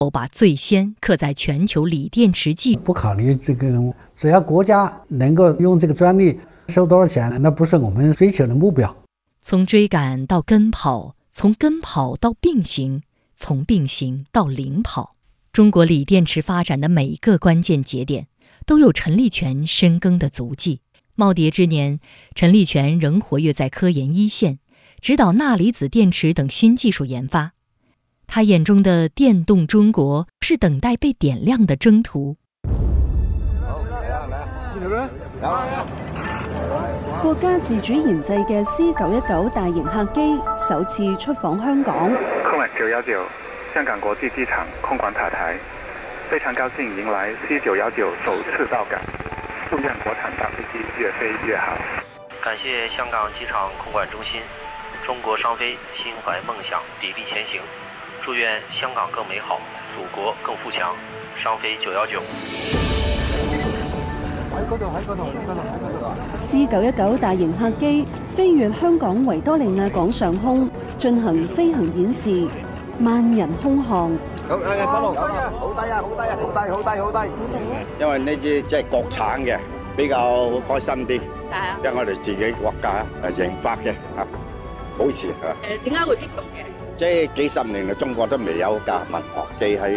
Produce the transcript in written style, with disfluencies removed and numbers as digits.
把最先刻在全球锂电池技不考虑这个，只要国家能够用这个专利收多少钱，那不是我们追求的目标。 从追赶到跟跑，从跟跑到并行，从并行到领跑，中国锂电池发展的每一个关键节点，都有陈立全深耕的足迹。耄耋之年，陈立全仍活跃在科研一线，指导钠离子电池等新技术研发。他眼中的电动中国是等待被点亮的征途。 國家自主研製嘅 C919 大型客機首次出訪香港。 空管919香港國際機場空管塔台，非常高興迎來 C919首次到港，祝願國產大飛機越飛越好。 感謝香港機場空管中心，中國商飛心懷夢想，砥礪前行。祝願香港更美好，祖國更富強。商飛919。 C919 大型客機飛越香港維多利亞港上空，進行飛行演示，萬人空巷。 好低啊！好低啊！好低！因為呢支即係國產嘅，比較開心啲。因為我哋自己國家研發嘅保持。點解會激動嘅？即係幾十年嚟，中國都未有架民航機喺